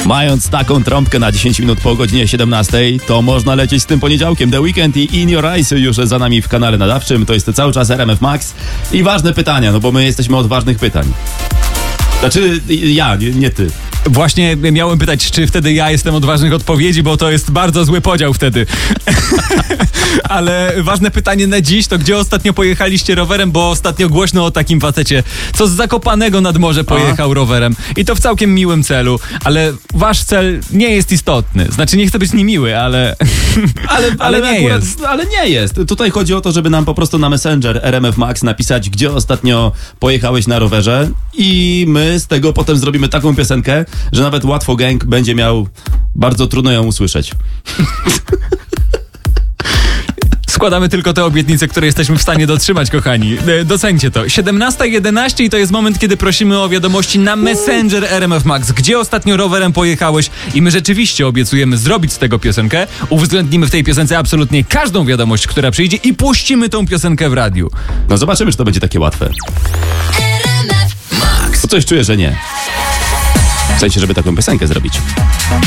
Mając taką trąbkę na 10 minut po godzinie 17, to można lecieć z tym poniedziałkiem. The Weekend i In Your Eyes już za nami w kanale nadawczym. To jest cały czas RMF Max. I ważne pytania, no bo my jesteśmy od ważnych pytań. Znaczy ja, nie ty. Właśnie miałem pytać, czy wtedy ja jestem od ważnych odpowiedzi, bo to jest bardzo zły podział wtedy. Ale ważne pytanie na dziś to, gdzie ostatnio pojechaliście rowerem, bo ostatnio głośno o takim facecie, co z Zakopanego nad morze pojechał rowerem. I to w całkiem miłym celu, ale wasz cel nie jest istotny. Znaczy, nie chcę być niemiły, ale nie jest. Ale nie jest. Tutaj chodzi o to, żeby nam po prostu na Messenger RMF Max napisać, gdzie ostatnio pojechałeś na rowerze i my z tego potem zrobimy taką piosenkę, że nawet Łatwo Gang będzie miał bardzo trudno ją usłyszeć. Składamy tylko te obietnice, które jesteśmy w stanie dotrzymać, kochani. Doceńcie to. 17:11 i to jest moment, kiedy prosimy o wiadomości na Messenger RMF Max. Gdzie ostatnio rowerem pojechałeś? I my rzeczywiście obiecujemy zrobić z tego piosenkę. Uwzględnimy w tej piosence absolutnie każdą wiadomość, która przyjdzie i puścimy tą piosenkę w radiu. No zobaczymy, czy to będzie takie łatwe. Max. To coś czuję, że nie. W sensie, żeby taką piosenkę zrobić.